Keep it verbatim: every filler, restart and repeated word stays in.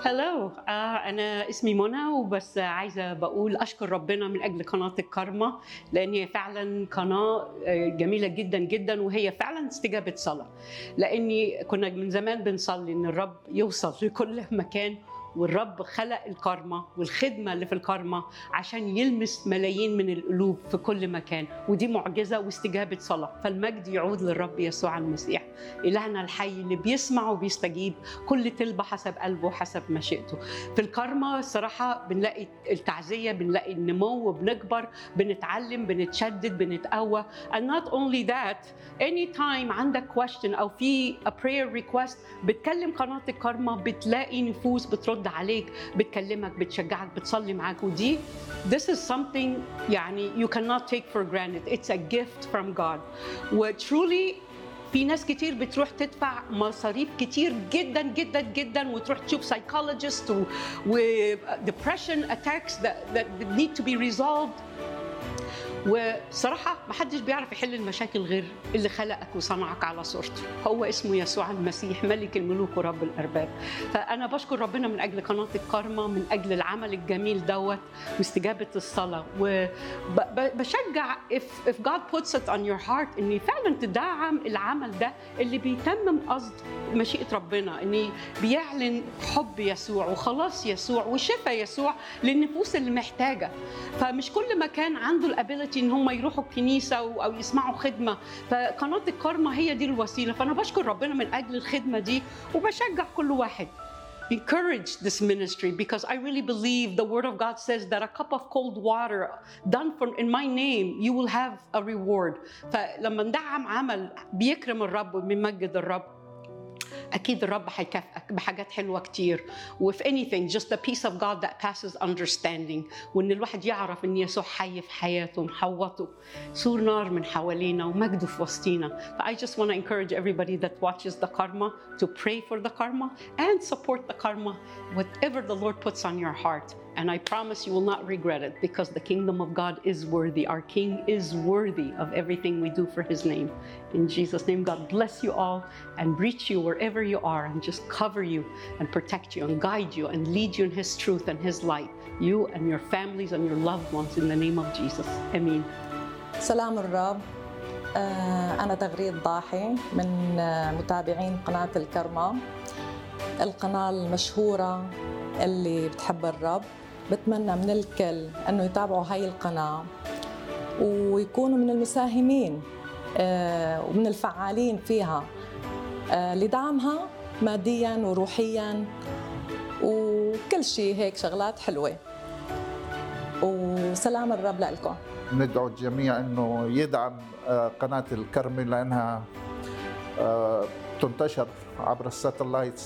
هلو آه أنا اسمي منى، وبس عايزة بقول أشكر ربنا من أجل قناة الكارما، لأن هي فعلا قناة آه، جميلة جدا جدا، وهي فعلا استجابة صلاة. لأني كنا من زمان بنصلي إن الرب يوصل لكل مكان، والرب خلق الكارما والخدمة اللي في الكارما عشان يلمس ملايين من القلوب في كل مكان، ودي معجزة واستجابة صلاة. فالمجد يعود للرب يسوع المسيح، إلهنا الحي اللي بيسمع وبيستجيب كل طلبة حسب قلبه وحسب مشيئته. في الكارما الصراحة بنلاقي التعزية، بنلاقي النمو، وبنكبر، بنتعلم، بنتشدد، بنتقوى. and not only that, anytime عندك question أو في a prayer request بتكلم قناة الكارما، بتلاقي نفوس بترد عليك، بتكلمك، بتشجعك، بتصلي معاك. ودي this is something يعني you cannot take for granted. It's a gift from God. وترولي في ناس كتير بتروح تدفع مصاريف كتير جدا جدا جدا، وتروح تشوف سايكولوجيست و, و depression attacks that, that need to be resolved. وصراحة ما حدش بيعرف يحل المشاكل غير اللي خلقك وصنعك على صورته، هو اسمه يسوع المسيح ملك الملوك ورب الأرباب. فأنا بشكر ربنا من أجل قناة الكارما، من أجل العمل الجميل دوت واستجابة الصلاة. وبشجع if, if God puts it on your heart إن فعلا تدعم العمل ده اللي بيتمم قصد مشيئة ربنا، إن بيعلن حب يسوع وخلاص يسوع وشفاء يسوع للنفوس اللي محتاجة. فمش كل مكان عنده الابيليتي ان هم يروحوا الكنيسه او يسمعوا خدمه، فقناه الكارما هي دي الوسيله. فانا بشكر ربنا من اجل الخدمه دي، وبشجع كل واحد encourage this ministry, because I really believe the word of God says that a cup of cold water done for in my name you will have a reward. فلما ندعم عمل بيكرم الرب وبيمجد الرب، أكيد الرب هيكافئك بحاجات حلوة كتير. وفي anything just the peace of God that passes understanding، وإن الواحد يعرف إن يسوع حي في حياته محوطه سور نار من حوالينا ومجده في وسطينا. ف I just want to encourage everybody that watches the karma to pray for the karma and support the karma whatever the Lord puts on your heart. And I promise you will not regret it, because the kingdom of God is worthy. Our King is worthy of everything we do for His name. In Jesus' name, God bless you all and reach you wherever you are, and just cover you and protect you and guide you and lead you in His truth and His light, you and your families and your loved ones, in the name of Jesus. Amen. سلام الرب. آه، أنا تغريد ضاحي من آه، متابعين قناة الكرمة، القناة المشهورة اللي بتحب الرب. بتمنى من الكل أنه يتابعوا هاي القناة ويكونوا من المساهمين آه، ومن الفعالين فيها آه، لدعمها مادياً وروحياً وكل شيء هيك شغلات حلوة. وسلام الرب لكم. ندعو الجميع أنه يدعم آه، قناة الكرمة، لأنها آه، تنتشر عبر الساتلايت